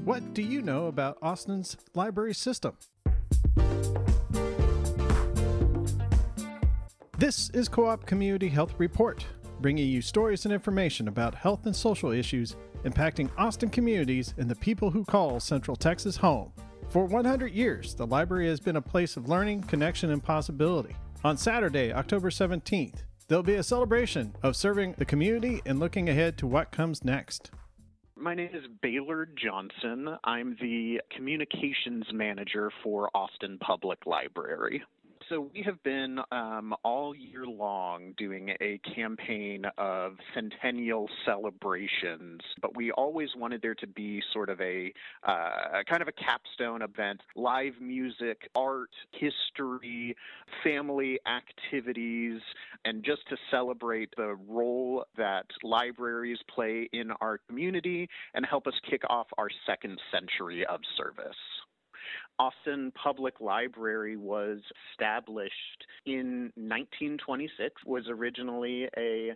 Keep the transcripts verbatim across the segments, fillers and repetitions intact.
What do you know about Austin's library system? This is Co-op Community Health Report, bringing you stories and information about health and social issues impacting Austin communities and the people who call Central Texas home. For one hundred years, the library has been a place of learning, connection, and possibility. On Saturday, October seventeenth, there'll be a celebration of serving the community and looking ahead to what comes next. My name is Baylor Johnson. I'm the communications manager for Austin Public Library. So we have been um, all year long doing a campaign of centennial celebrations, but we always wanted there to be sort of a uh, kind of a capstone event, live music, art, history, family activities, and just to celebrate the role that libraries play in our community and help us kick off our second century of service. Austin Public Library was established in nineteen twenty-six, was originally a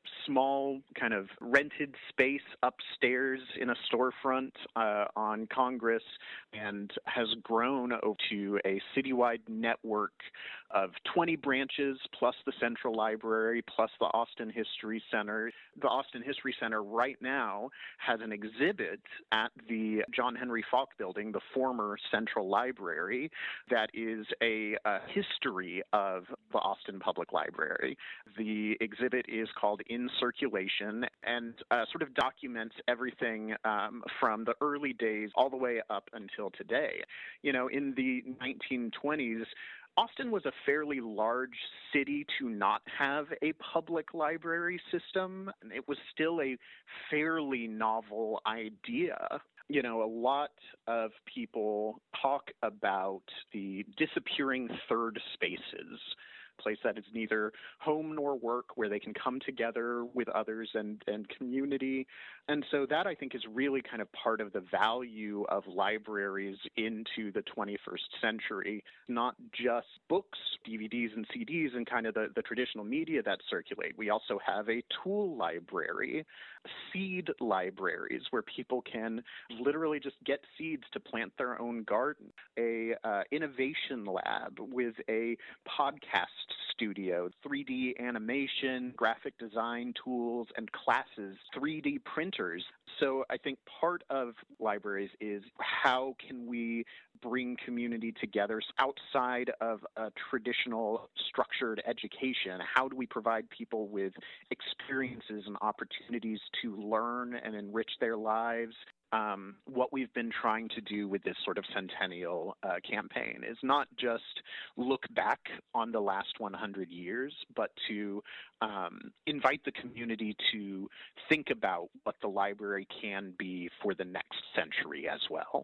small kind of rented space upstairs in a storefront uh, on Congress, and has grown to a citywide network of twenty branches plus the Central Library plus the Austin History Center. The Austin History Center right now has an exhibit at the John Henry Falk Building, the former Central Library, that is a, a history of the Austin Public Library. The exhibit is called In Circulation and uh, sort of documents everything um, from the early days all the way up until today. You know, in the nineteen twenties, Austin was a fairly large city to not have a public library system. It was still a fairly novel idea. You know, a lot of people talk about the disappearing third spaces, place that is neither home nor work, where they can come together with others and, and community. And so that, I think, is really kind of part of the value of libraries into the twenty-first century, not just books, D V Ds and C Ds and kind of the, the traditional media that circulate. We also have a tool library, seed libraries, where people can literally just get seeds to plant their own garden, a uh, innovation lab with a podcast studio, three D animation, graphic design tools, and classes, three D printers. So I think part of libraries is how can we bring community together outside of a traditional structured education? How do we provide people with experiences and opportunities to learn and enrich their lives? Um, what we've been trying to do with this sort of centennial uh, campaign is not just look back on the last one hundred years, but to um, invite the community to think about what the library can be for the next century as well.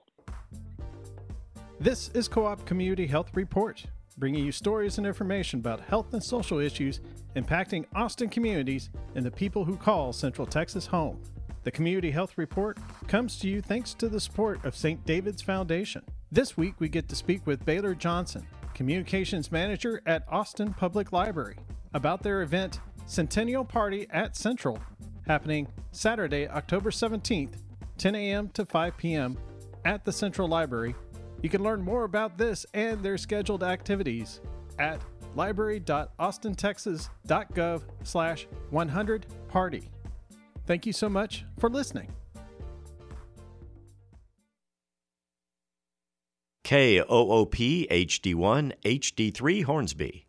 This is Co-op Community Health Report, bringing you stories and information about health and social issues impacting Austin communities and the people who call Central Texas home. The Community Health Report comes to you thanks to the support of Saint David's Foundation. This week, we get to speak with Baylor Johnson, Communications Manager at Austin Public Library, about their event, Centennial Party at Central, happening Saturday, October seventeenth, ten a.m. to five p.m. at the Central Library. You can learn more about this and their scheduled activities at library.austintexas.gov slash 100 party. Thank you so much for listening. K O O P H D one H D three Hornsby.